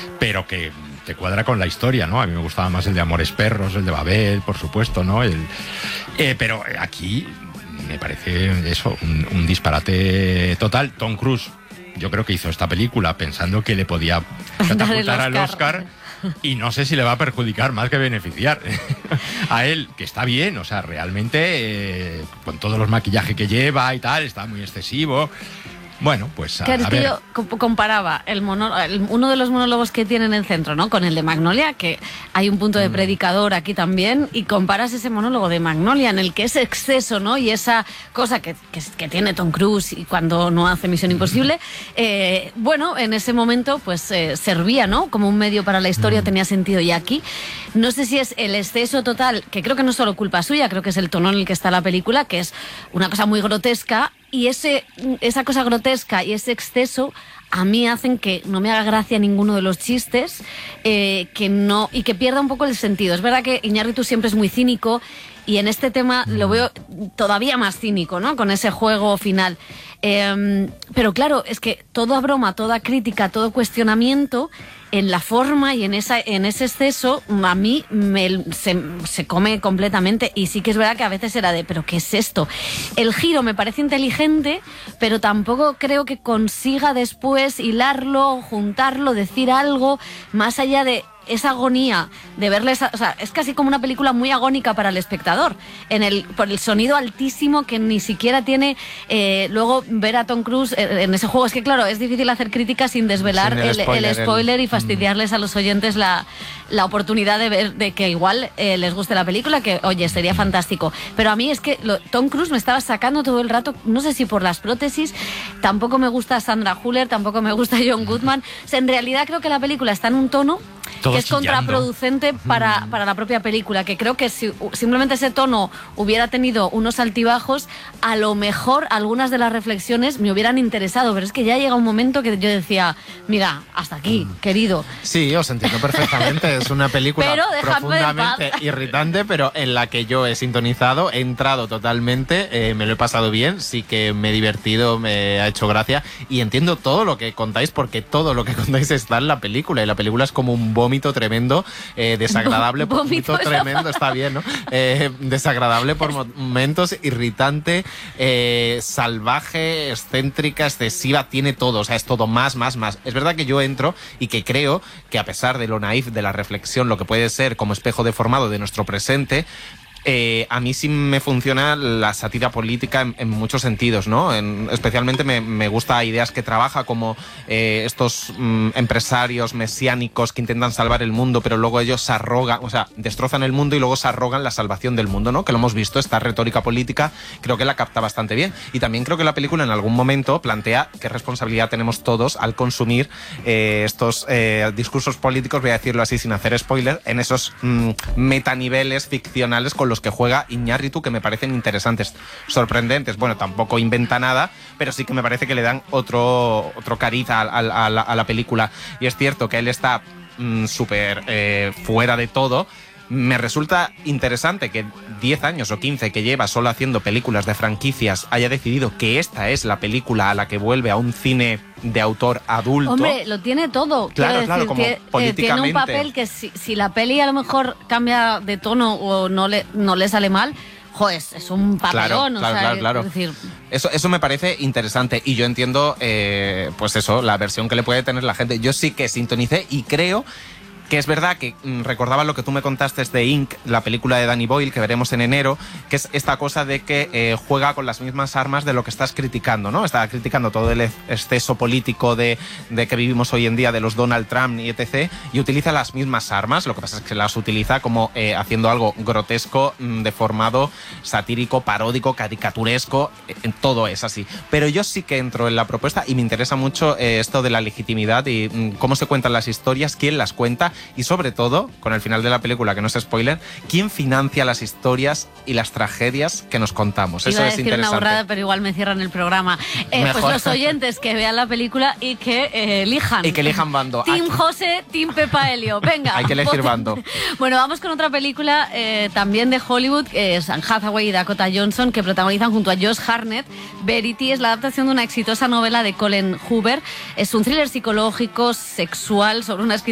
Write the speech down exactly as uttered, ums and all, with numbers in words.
pero que te cuadra con la historia, ¿no? A mí me gustaba más el de Amores Perros, el de Babel, por supuesto, ¿no? El, eh, pero aquí me parece eso, un, un disparate total. Tom Cruise, yo creo que hizo esta película pensando que le podía catapultar al Oscar, y no sé si le va a perjudicar más que beneficiar a él, que está bien, o sea, realmente eh, con todos los maquillajes que lleva y tal, está muy excesivo. Bueno, pues a, claro, a es que ver. yo comparaba el mono, el, uno de los monólogos que tiene en el centro, ¿no? Con el de Magnolia, que hay un punto de predicador aquí también, y comparas ese monólogo de Magnolia en el que ese exceso, ¿no? Y esa cosa que, que, que tiene Tom Cruise y cuando no hace Misión Imposible, eh, bueno, en ese momento pues eh, servía, ¿no? Como un medio para la historia, mm. tenía sentido. Y aquí, no sé si es el exceso total, que creo que no es solo culpa suya, creo que es el tono en el que está la película, que es una cosa muy grotesca. Y ese, esa cosa grotesca y ese exceso a mí hacen que no me haga gracia ninguno de los chistes, eh, que no, y que pierda un poco el sentido. Es verdad que Iñárritu siempre es muy cínico y en este tema lo veo todavía más cínico, ¿no? Con ese juego final. Eh, pero claro, es que toda broma, toda crítica, todo cuestionamiento en la forma y en esa en ese exceso a mí me, se, se come completamente, y sí que es verdad que a veces era de ¿pero qué es esto? El giro me parece inteligente, pero tampoco creo que consiga después hilarlo, juntarlo, decir algo más allá de esa agonía de verles, o sea, es casi como una película muy agónica para el espectador, en el por el sonido altísimo que ni siquiera tiene. Eh, luego ver a Tom Cruise en ese juego, es que claro, es difícil hacer críticas sin desvelar sin el, el, spoiler, el spoiler el... y fastidiarles a los oyentes la, la oportunidad de ver, de que igual eh, les guste la película, que oye, sería fantástico. Pero a mí es que lo, Tom Cruise me estaba sacando todo el rato, no sé si por las prótesis, tampoco me gusta Sandra Huller, tampoco me gusta John Goodman. O sea, en realidad creo que la película está en un tono que es contraproducente para, para la propia película, que creo que si simplemente ese tono hubiera tenido unos altibajos, a lo mejor algunas de las reflexiones me hubieran interesado, pero es que ya llega un momento que yo decía, mira, hasta aquí, mm. querido. Sí, os entiendo perfectamente, es una película pero profundamente irritante, pero en la que yo he sintonizado, he entrado totalmente, eh, me lo he pasado bien, sí que me he divertido, me ha hecho gracia, y entiendo todo lo que contáis, porque todo lo que contáis está en la película, y la película es como un vómito tremendo, eh, desagradable por vómito tremendo, está bien, ¿no? Eh, desagradable por momentos, irritante, eh, salvaje, excéntrica, excesiva, tiene todo, o sea, es todo más, más, más. Es verdad que yo entro y que creo que a pesar de lo naif de la reflexión, lo que puede ser como espejo deformado de nuestro presente, Eh, a mí sí me funciona la sátira política en, en muchos sentidos, ¿no? En, especialmente me, me gusta ideas que trabaja, como eh, estos mm, empresarios mesiánicos que intentan salvar el mundo, pero luego ellos se arrogan, o sea, destrozan el mundo y luego se arrogan la salvación del mundo, ¿no? Que lo hemos visto, esta retórica política, creo que la capta bastante bien. Y también creo que la película en algún momento plantea qué responsabilidad tenemos todos al consumir eh, estos eh, discursos políticos, voy a decirlo así sin hacer spoiler, en esos mm, metaniveles ficcionales con los que juega Iñárritu, que me parecen interesantes, sorprendentes. Bueno, tampoco inventa nada, pero sí que me parece que le dan otro, otro cariz a, a, a, la, a la película. Y es cierto que él está mmm, súper eh, fuera de todo. Me resulta interesante que diez años o quince que lleva solo haciendo películas de franquicias haya decidido que esta es la película a la que vuelve a un cine de autor adulto. Hombre, lo tiene todo. Claro, decir, claro, como que, políticamente. Tiene un papel que si, si la peli a lo mejor cambia de tono o no le, no le sale mal, joder, es un papelón. Claro, o claro, sea, claro, claro. Es decir, Eso, eso me parece interesante, y yo entiendo, eh, pues eso, la versión que le puede tener la gente. Yo sí que sintonicé y creo que es verdad que mmm, recordaba lo que tú me contaste de Ink, la película de Danny Boyle que veremos en enero, que es esta cosa de que eh, juega con las mismas armas de lo que estás criticando, ¿no? Está criticando todo el exceso político de, de que vivimos hoy en día, de los Donald Trump y etcétera, y utiliza las mismas armas, lo que pasa es que las utiliza como eh, haciendo algo grotesco, mmm, deformado, satírico, paródico, caricaturesco, eh, todo es así. Pero yo sí que entro en la propuesta y me interesa mucho eh, esto de la legitimidad y mmm, cómo se cuentan las historias, quién las cuenta, y sobre todo, con el final de la película, que no es spoiler, quién financia las historias y las tragedias que nos contamos. Iba Eso a es decir interesante. una burrada, pero igual me cierran el programa. Eh, pues los oyentes que vean la película y que eh, elijan. Y que elijan bando. Team Aquí. José, Team Pepa Helio. Venga. Hay que elegir bando. Bueno, vamos con otra película eh, también de Hollywood, que es Anne Hathaway y Dakota Johnson, que protagonizan junto a Josh Hartnett. Verity es la adaptación de una exitosa novela de Colin Hoover. Es un thriller psicológico, sexual, sobre una escritora